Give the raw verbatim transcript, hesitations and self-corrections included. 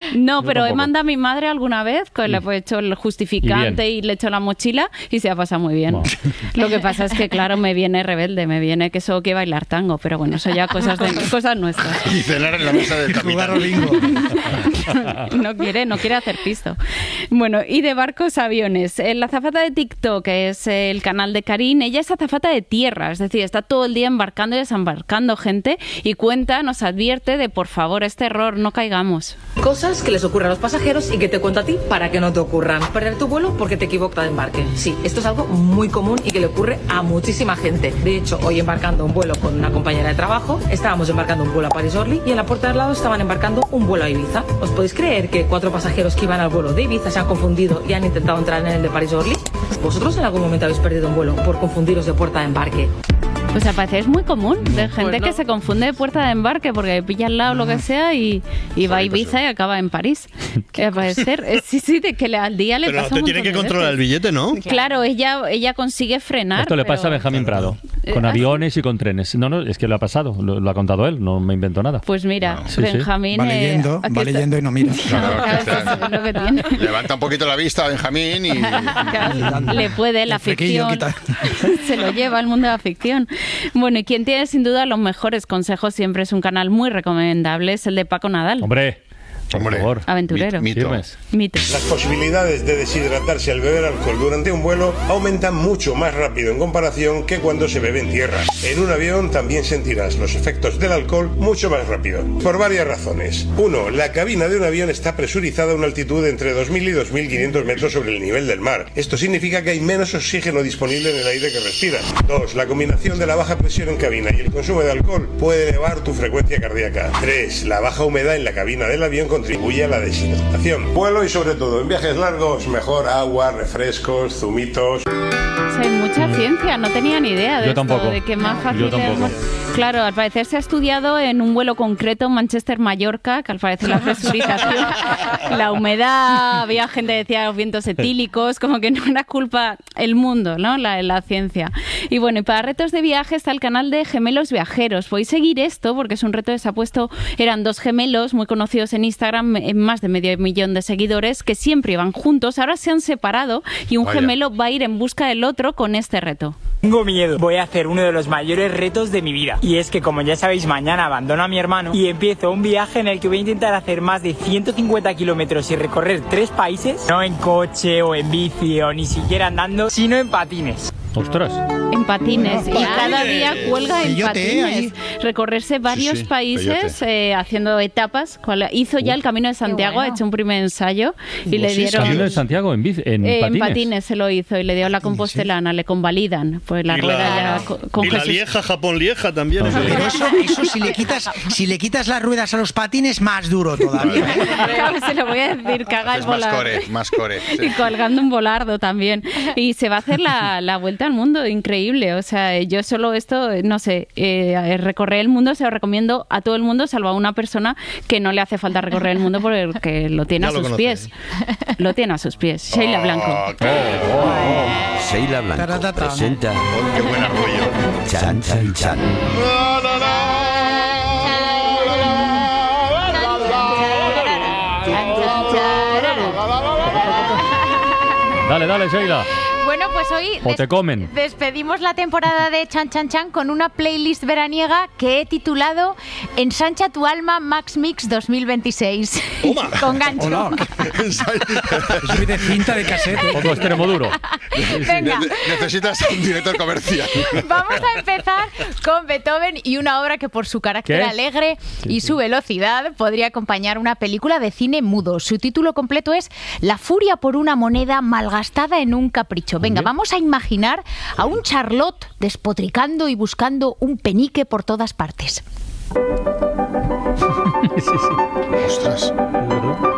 No, pero he mandado a mi madre alguna vez, que le he hecho el justificante y, y le he hecho la mochila y se ha pasado muy bien. Wow. Lo que pasa es que, claro, me viene rebelde, me viene que solo que bailar tango, pero bueno, eso ya cosas, de, cosas nuestras. Y cenar en la mesa del capitán. No quiere, no quiere hacer pisto. Bueno, y de barcos a aviones. La azafata de TikTok, que es el canal de Karin, ella es azafata de tierra, es decir, está todo el día embarcando y desembarcando gente y cuenta, nos advierte de, por favor, este error, no caigamos. Cosas que les ocurren a los pasajeros y que te cuento a ti para que no te ocurran. Perder tu vuelo porque te equivocas de embarque. Sí, esto es algo muy común y que le ocurre a muchísima gente. De hecho, hoy embarcando un vuelo con una compañera de trabajo, estábamos embarcando un vuelo a París-Orly y en la puerta de al lado estaban embarcando un vuelo a Ibiza. ¿Os podéis creer que cuatro pasajeros que iban al vuelo de Ibiza se han confundido y han intentado entrar en el de París-Orly? ¿Vosotros en algún momento habéis perdido un vuelo por confundiros de puerta de embarque? Pues al parecer es muy común, de no, gente pues no. que se confunde de puerta de embarque porque pilla al lado lo que sea y, y va a Ibiza y acaba en París. Que al parecer, eh, sí, sí, de que le, al día le Pero pasa te un tiene que montón de controlar veces. el billete, ¿no? Claro, ella, ella consigue frenar. Esto le pero... pasa a Benjamín Prado, con ¿Ah, aviones y con trenes. No, no, es que lo ha pasado, lo, lo ha contado él, no me invento nada. Pues mira, no. sí, Benjamín... Sí. Va leyendo, eh, va leyendo y no mira. Claro, claro, claro. eso es lo que tiene. Levanta un poquito la vista a Benjamín y... Claro, le puede la El flequillo, ficción, se lo lleva al mundo de la ficción. Bueno, y quien tiene sin duda los mejores consejos, siempre es un canal muy recomendable, es el de Paco Nadal. Hombre, por Hombre, favor. Aventurero. Mito. Firmes. Mito. Las posibilidades de deshidratarse al beber alcohol durante un vuelo aumentan mucho más rápido en comparación que cuando se bebe en tierra. En un avión también sentirás los efectos del alcohol mucho más rápido, por varias razones. Uno, la cabina de un avión está presurizada a una altitud de entre dos mil y dos mil quinientos metros sobre el nivel del mar. Esto significa que hay menos oxígeno disponible en el aire que respiras. Dos, la combinación de la baja presión en cabina y el consumo de alcohol puede elevar tu frecuencia cardíaca. Tres, la baja humedad en la cabina del avión contribuye a la deshidratación. Vuelo y sobre todo en viajes largos, mejor agua, refrescos, zumitos. O sea, hay mucha ciencia, no tenía ni idea de Yo esto, tampoco. de que más fácil Yo es tampoco. más- Claro, al parecer se ha estudiado en un vuelo concreto en Manchester-Mallorca, que al parecer la presurización, la humedad, había gente que decía los vientos etílicos, como que no era culpa el mundo, ¿no? La, la ciencia. Y bueno, y para retos de viaje está el canal de Gemelos Viajeros. Podéis seguir esto porque es un reto que se ha puesto, eran dos gemelos muy conocidos en Instagram, en más de medio millón de seguidores, que siempre iban juntos, ahora se han separado y un Vaya. gemelo va a ir en busca del otro con este reto. Tengo miedo. Voy a hacer uno de los mayores retos de mi vida. Y es que, como ya sabéis, mañana abandono a mi hermano y empiezo un viaje en el que voy a intentar hacer más de ciento cincuenta kilómetros y recorrer tres países. No en coche o en bici o ni siquiera andando, sino en patines. Ostras. En patines. Y cada día cuelga en Peyote, patines. ahí. Recorrerse varios sí, países eh, haciendo etapas. Cual- Hizo ya el Camino de Santiago, bueno. ha hecho un primer ensayo y le Pues sí, dieron... Camino de Santiago en, bici, en eh, en patines. patines se lo hizo y le dio la compostelana, le convalidan. Pues la Y rueda la, ya co- con y la Jesús. Lieja, Japón-Lieja también. También. Pero eso, eso si le quitas, si le quitas las ruedas a los patines, más duro todavía. ¿eh? Claro, se lo voy a decir, caga el Es más volar. core, más core. sí. Y colgando un volardo también. Y se va a hacer la, la vuelta al mundo, increíble. O sea, yo solo esto, no sé, eh, recorrer el mundo se lo recomiendo a todo el mundo, salvo a una persona que no le hace falta recorrer el mundo porque lo tiene Ya a lo sus conoce. pies. Lo tiene a sus pies. Sheila Blanco. Oh, qué, Sheila Blanco Taratata. presenta oh, qué buen arrullo. Chan Chan Chan. Dale, dale, Sheila. Bueno, pues hoy O te comen. despedimos la temporada de Chan Chan Chan con una playlist veraniega que he titulado Ensancha tu alma Max Mix dos mil veintiséis. Toma. Con gancho. Hola. Soy de cinta de cassette. Poco extremo duro. Venga, Ne- Necesitas un director comercial. vamos a empezar con Beethoven y una obra que por su carácter ¿Qué? alegre y su velocidad podría acompañar una película de cine mudo. Su título completo es La furia por una moneda malgastada en un capricho. Venga, Bien. vamos a imaginar a un Charlotte despotricando y buscando un penique por todas partes. Sí, sí. Ostras.